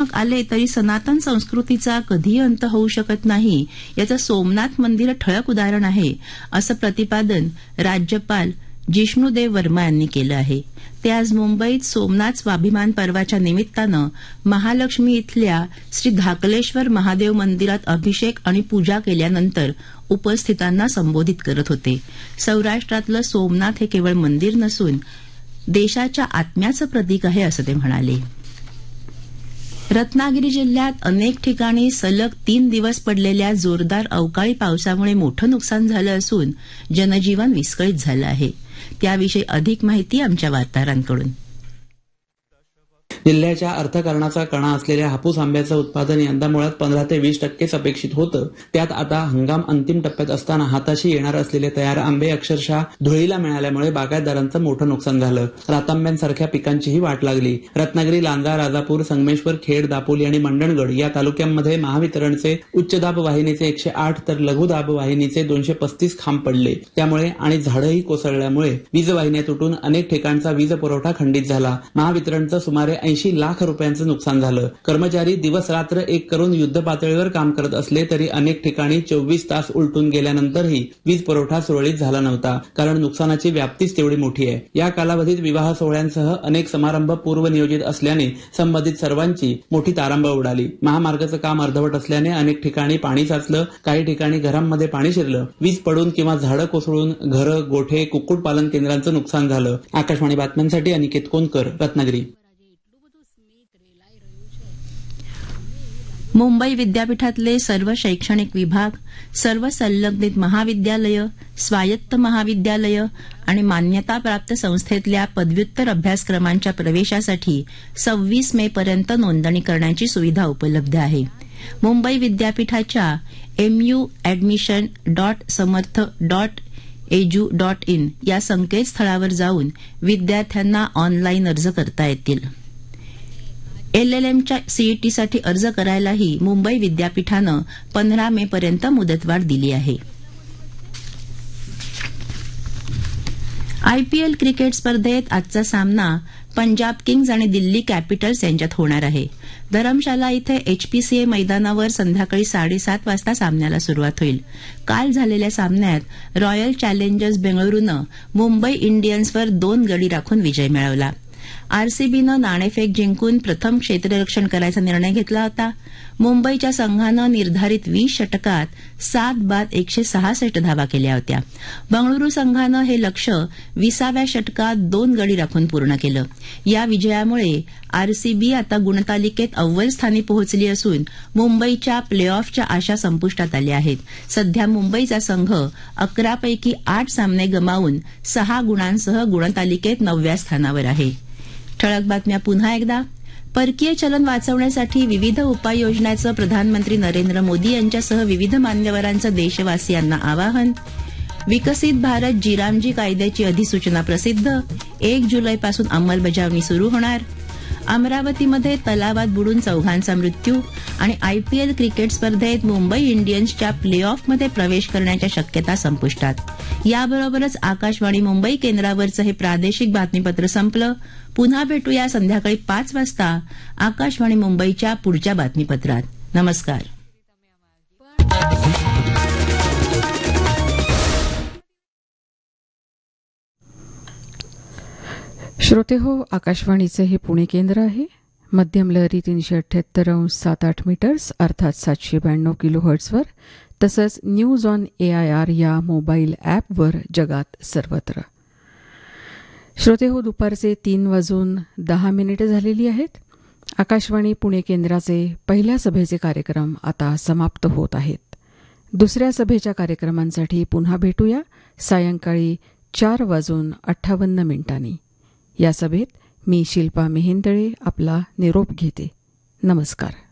आक्रमक आले तरी सनातन संस्कृतीचा कधीही अंत होऊ शकत नाही याचं सोमनाथ मंदिर ठळक उदाहरण आहे, असं प्रतिपादन राज्यपाल जिष्णुदेव वर्मा यांनी केलं आहे. ते आज मुंबईत सोमनाथ स्वाभिमान पर्वाच्या निमित्तानं महालक्ष्मी इथल्या श्री धाकलेश्वर महादेव मंदिरात अभिषेक आणि पूजा केल्यानंतर उपस्थितांना संबोधित करत होते. सौराष्ट्रातलं सोमनाथ हे केवळ मंदिर नसून देशाच्या आत्म्याचं प्रतीक आहे, असं ते म्हणाले. रत्नागिरी जिल्ह्यात अनेक ठिकाणी सलग 3 दिवस पडलेल्या जोरदार अवकाळी पावसामुळे मोठं नुकसान झालं असून जनजीवन विस्कळीत झालं आहे. त्याविषयी अधिक माहिती आमच्या वार्ताहरांकडून. जिल्ह्याच्या अर्थकारणाचा कणा असलेल्या हापूस आंब्याचं उत्पादन यंदा मुळात 15 ते 20% अपेक्षित होतं. त्यात आता हंगाम अंतिम टप्प्यात असताना हाताशी येणार असलेले तयार आंबे अक्षरशः धुळीला मिळाल्यामुळे बागायतदारांचं मोठं नुकसान झालं. रातांब्यांसारख्या पिकांचीही वाट लागली. रत्नागिरी, लांजा, राजापूर, संगमेश्वर, खेड, दापोली आणि मंडणगड या तालुक्यांमध्ये महावितरणचे उच्च दाब वाहिनीचे 108 तर लघु दाब वाहिनीचे 235 खांब पडले. त्यामुळे आणि झाडंही कोसळल्यामुळे वीज वाहिन्या तुटून अनेक ठिकाणचा वीज पुरवठा खंडित झाला. महावितरणचं सुमारे 80 लाख रुपयांचं नुकसान झालं. कर्मचारी दिवस रात्र एक करून युद्ध पातळीवर काम करत असले तरी अनेक ठिकाणी 24 तास उलटून गेल्यानंतरही वीज पुरवठा सुरळीत झाला नव्हता, कारण नुकसानाची व्याप्तीच तेवढी मोठी आहे. या कालावधीत विवाह सोहळ्यांसह अनेक समारंभ पूर्वनियोजित असल्याने संबंधित सर्वांची मोठी तारांबळ उडाली. महामार्गाचं काम अर्धवट असल्याने अनेक ठिकाणी पाणी साचलं, काही ठिकाणी घरांमध्ये पाणी शिरलं. वीज पडून किंवा झाडं कोसळून घरं, गोठे, कुक्कुटपालन केंद्रांचं नुकसान झालं. आकाशवाणी बातम्यांसाठी अनिकेत कोनकर, रत्नागिरी. मुंबई विद्यापीठातले सर्व शैक्षणिक विभाग, सर्व संलग्नित महाविद्यालयं, स्वायत्त महाविद्यालयं आणि मान्यताप्राप्त संस्थेतल्या पदव्युत्तर अभ्यासक्रमांच्या प्रवेशासाठी 26 मे पर्यंत नोंदणी करण्याची सुविधा उपलब्ध आहे. मुंबई विद्यापीठाच्या mu.admission.samarth.edu.in या संकेतस्थळावर जाऊन विद्यार्थ्यांना ऑनलाईन अर्ज करता येतील. एलएलएमच्या सीईटीसाठी अर्ज करायलाही मुंबई विद्यापीठानं 15 मे पर्यंत मुदतवाढ दिली आहे. आयपीएल क्रिकेट स्पर्धेत आजचा सामना पंजाब किंग्ज आणि दिल्ली कॅपिटल्स यांच्यात होणार आहे. धरमशाला इथे एचपीसीए मैदानावर संध्याकाळी 7:30 वाजता सामन्याला सुरुवात होईल. काल झालेल्या सामन्यात रॉयल चॅलेंजर्स बेंगळुरूनं मुंबई इंडियन्सवर 2 गडी राखून विजय मिळवला. आरसीबीनं नाणेफेक जिंकून प्रथम क्षेत्ररक्षण करायचा निर्णय घेतला होता. मुंबईच्या संघानं निर्धारित 20 षटकात 7 बाद 166 धावा केल्या होत्या. बंगळुरू संघानं हे लक्ष्य 20व्या षटकात 2 गडी राखून पूर्ण केलं. या विजयामुळे आरसीबी आता गुणतालिकेत अव्वल स्थानी पोहोचली असून मुंबईच्या प्ले ऑफच्या आशा संपुष्टात आल्या आहेत. सध्या मुंबईचा संघ 11 पैकी 8 सामने गमावून 6 गुणांसह गुणतालिकेत 9व्या स्थानावर आहे. ठळक बातम्या पुन्हा एकदा. परकीय चलन वाचवण्यासाठी विविध उपाययोजनांचं प्रधानमंत्री नरेंद्र मोदी यांच्यासह विविध मान्यवरांचं देशवासियांना आवाहन. विकसित भारत जीरामजी कायद्याची अधिसूचना प्रसिद्ध. 1 जुलैपासून अंमलबजावणी सुरू होणार. अमरावतीमध्ये तलावात बुडून 4घांचा मृत्यू. आणि आयपीएल क्रिकेट स्पर्धेत मुंबई इंडियन्सच्या प्ले ऑफमध्ये प्रवेश करण्याच्या शक्यता संपुष्टात. याबरोबरच आकाशवाणी मुंबई केंद्रावरचं हे प्रादेशिक बातमीपत्र संपलं. पुन्हा भेटूया संध्याकाळी 5 वाजता आकाशवाणी मुंबईच्या पुढच्या बातमीपत्रात. नमस्कार. श्रोते हो, आकाशवाणीचे हे पुणे केंद्र आहे. मध्यम लहरी 378.7 मीटर्स अर्थात 792 किलोहर्ट्झवर, तसंच न्यूज ऑन AIR या मोबाईल ॲपवर जगात सर्वत्र. श्रोते हो, दुपारचे 3:10 झालेली आहेत. आकाशवाणी पुणे केंद्राचे पहिल्या सभेचे कार्यक्रम आता समाप्त होत आहेत. दुसऱ्या सभेच्या कार्यक्रमांसाठी पुन्हा भेटूया सायंकाळी 4:58. या सभेत मी शिल्पा मेहेंदळे आपला निरोप घेते. नमस्कार.